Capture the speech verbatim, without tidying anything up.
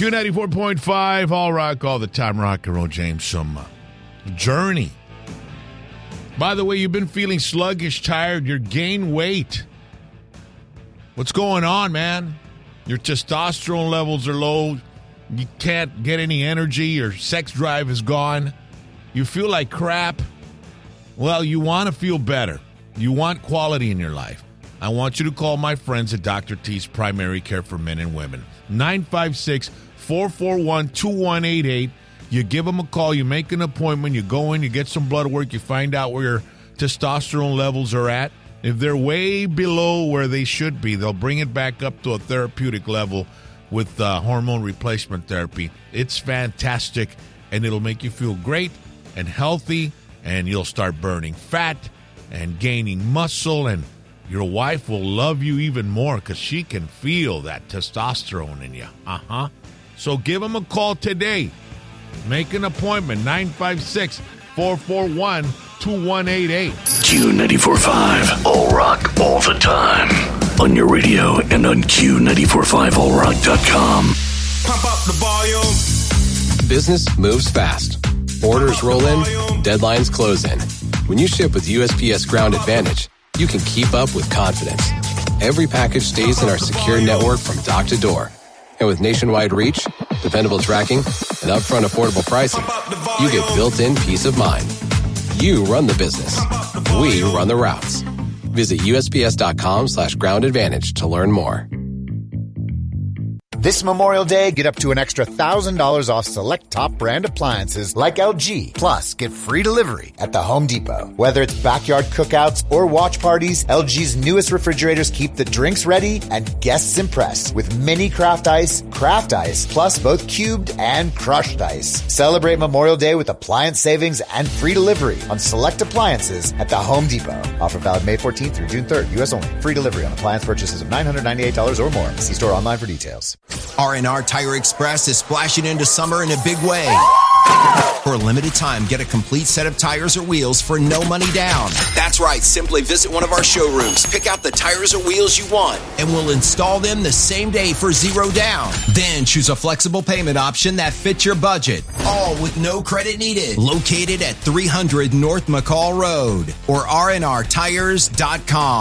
Q ninety-four point five, all rock, all the time, rock and roll, James. Some uh, Journey. By the way, you've been feeling sluggish, tired, you're gained weight. What's going on, man? Your testosterone levels are low. You can't get any energy. Your sex drive is gone. You feel like crap. Well, you want to feel better. You want quality in your life. I want you to call my friends at Doctor T's Primary Care for Men and Women. nine five six, four four one, two one eight eight. You give them a call. You make an appointment. You go in. You get some blood work. You find out where your testosterone levels are at. If they're way below where they should be, they'll bring it back up to a therapeutic level with uh, hormone replacement therapy. It's fantastic, and it'll make you feel great and healthy, and you'll start burning fat and gaining muscle, and your wife will love you even more because she can feel that testosterone in you. Uh-huh. So give them a call today. Make an appointment, nine five six, four four one, two one eight eight. Q ninety-four point five, all rock, all the time. On your radio and on Q nine four five all rock dot com. Pump up the volume. Business moves fast. Orders roll in, deadlines close in. When you ship with U S P S Ground Advantage, you can keep up with confidence. Every package stays in our secure network from dock to door. And with nationwide reach, dependable tracking, and upfront affordable pricing, you get built-in peace of mind. You run the business. We run the routes. Visit U S P S dot com slash ground advantage to learn more. This Memorial Day, get up to an extra one thousand dollars off select top brand appliances like L G. Plus, get free delivery at the Home Depot. Whether it's backyard cookouts or watch parties, L G's newest refrigerators keep the drinks ready and guests impressed with mini craft ice, craft ice, plus both cubed and crushed ice. Celebrate Memorial Day with appliance savings and free delivery on select appliances at the Home Depot. Offer valid May fourteenth through June third, U S only. Free delivery on appliance purchases of nine hundred ninety-eight dollars or more. See store online for details. R and R Tire Express is splashing into summer in a big way. For a limited time, get a complete set of tires or wheels for no money down. That's right. Simply visit one of our showrooms, pick out the tires or wheels you want, and we'll install them the same day for zero down. Then choose a flexible payment option that fits your budget. All with no credit needed. Located at three hundred North McCall Road or R and R tires dot com.